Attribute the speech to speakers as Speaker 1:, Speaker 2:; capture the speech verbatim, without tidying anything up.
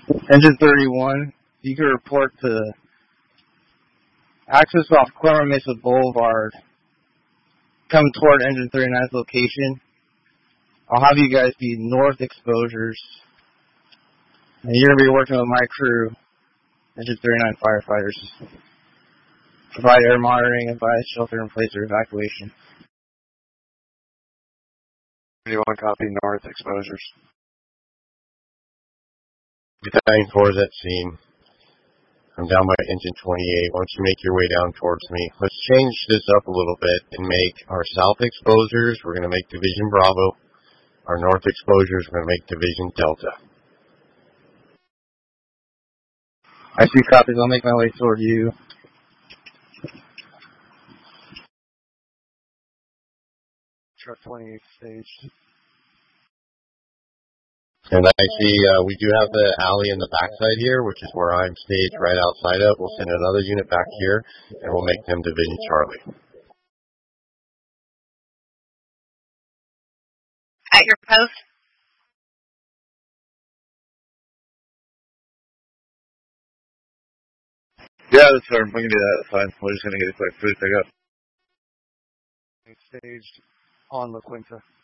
Speaker 1: Engine thirty-one, you can report to access off Corona Mesa Boulevard, coming toward Engine thirty-nine's location. I'll have you guys be north exposures, and you're going to be working with my crew, Engine thirty-nine firefighters. Provide air monitoring, advise shelter-in-place or evacuation.
Speaker 2: thirty-one copy, north exposures.
Speaker 3: Battalion four is at scene. I'm down by engine twenty-eight. Why don't you make your way down towards me? Let's change this up a little bit and make our south exposures, we're going to make Division Bravo. Our north exposures, we're going to make Division Delta.
Speaker 1: I see copies. I'll make my way toward you.
Speaker 2: Truck twenty-eight staged.
Speaker 3: And I see uh, we do have the alley in the backside here, which is where I'm staged right outside of. We'll send another unit back here, and we'll make them Division Charlie.
Speaker 4: At your post?
Speaker 5: Yeah, that's fine. We can do that. That's fine. We're just going to get a quick food pick up.
Speaker 2: Staged on La Quinta.